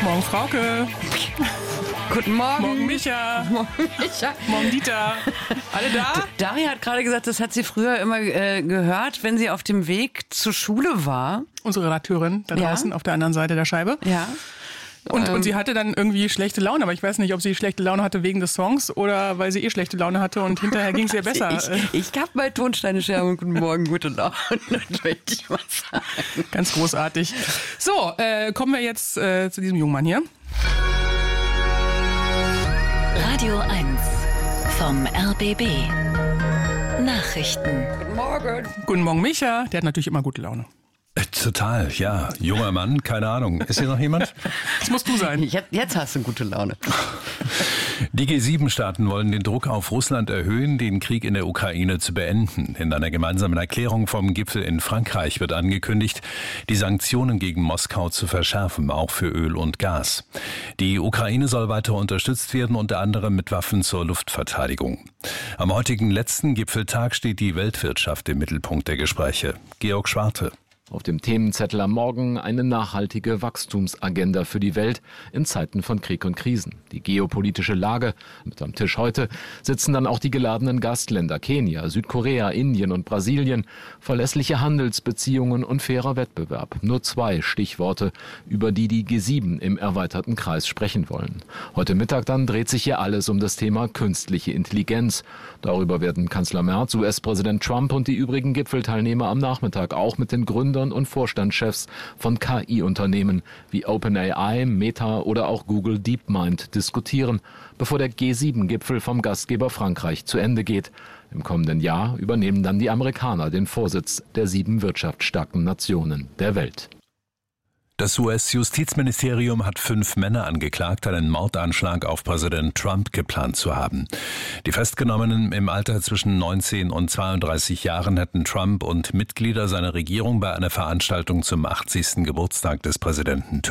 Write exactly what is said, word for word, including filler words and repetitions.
Morgen, Frauke. Guten Morgen. Morgen, Micha. Morgen, Micha. Morgen, Dieter. Alle da? Daria hat gerade gesagt, das hat sie früher immer äh, gehört, wenn sie auf dem Weg zur Schule war. Unsere Redakteurin da Ja. draußen auf der anderen Seite der Scheibe. Ja. Und, Ähm. und sie hatte dann irgendwie schlechte Laune, aber ich weiß nicht, ob sie schlechte Laune hatte wegen des Songs oder weil sie eh schlechte Laune hatte und hinterher ging es ihr besser. Ich, ich habe mal Tonsteine Scherben und guten Morgen, gute Laune, möchte ich mal sagen. Ganz großartig. So, äh, kommen wir jetzt äh, zu diesem jungen Mann hier. Radio eins vom R B B. Nachrichten. Guten Morgen. Guten Morgen, Micha. Der hat natürlich immer gute Laune. Total, ja. Junger Mann, keine Ahnung. Ist hier noch jemand? Das musst du sein. Jetzt, jetzt hast du gute Laune. Die G sieben Staaten wollen den Druck auf Russland erhöhen, den Krieg in der Ukraine zu beenden. In einer gemeinsamen Erklärung vom Gipfel in Frankreich wird angekündigt, die Sanktionen gegen Moskau zu verschärfen, auch für Öl und Gas. Die Ukraine soll weiter unterstützt werden, unter anderem mit Waffen zur Luftverteidigung. Am heutigen letzten Gipfeltag steht die Weltwirtschaft im Mittelpunkt der Gespräche. Georg Schwarte. Auf dem Themenzettel am Morgen eine nachhaltige Wachstumsagenda für die Welt in Zeiten von Krieg und Krisen. Die geopolitische Lage. Mit am Tisch heute sitzen dann auch die geladenen Gastländer Kenia, Südkorea, Indien und Brasilien. Verlässliche Handelsbeziehungen und fairer Wettbewerb. Nur zwei Stichworte, über die die G sieben im erweiterten Kreis sprechen wollen. Heute Mittag dann dreht sich hier alles um das Thema künstliche Intelligenz. Darüber werden Kanzler Merz, U S-Präsident Trump und die übrigen Gipfelteilnehmer am Nachmittag auch mit den Gründern und Vorstandschefs von K I-Unternehmen wie OpenAI, Meta oder auch Google DeepMind diskutieren, bevor der G sieben Gipfel vom Gastgeber Frankreich zu Ende geht. Im kommenden Jahr übernehmen dann die Amerikaner den Vorsitz der sieben wirtschaftsstarken Nationen der Welt. Das U S-Justizministerium hat fünf Männer angeklagt, einen Mordanschlag auf Präsident Trump geplant zu haben. Die Festgenommenen im Alter zwischen neunzehn und zweiunddreißig Jahren hätten Trump und Mitglieder seiner Regierung bei einer Veranstaltung zum achtzigsten Geburtstag des Präsidenten